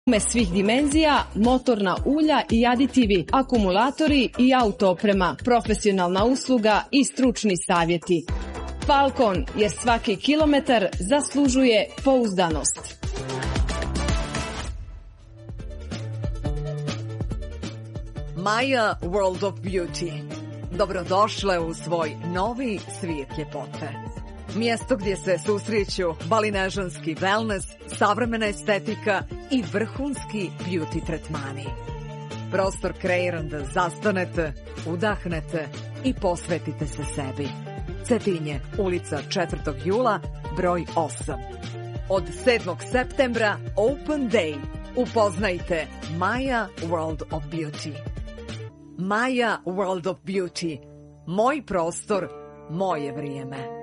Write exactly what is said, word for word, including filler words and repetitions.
Gume svih dimenzija, motorna ulja i aditivi, akumulatori i auto oprema, profesionalna usluga i stručni savjeti. Falcon, jer svaki kilometar zaslužuje pouzdanost. Maya World of Beauty. Dobrodošle u svoj novi svijet ljepote. Mjesto gdje se susreću balinežanski wellness, savremena estetika i vrhunski beauty tretmani. Prostor kreiran da zastanete, udahnete i posvetite se sebi. Cetinje, ulica četvrtog jula, broj osam. Od sedmog septembra Open Day. Upoznajte Maya World of Beauty. Maya World of Beauty. Moj prostor, moje vrijeme.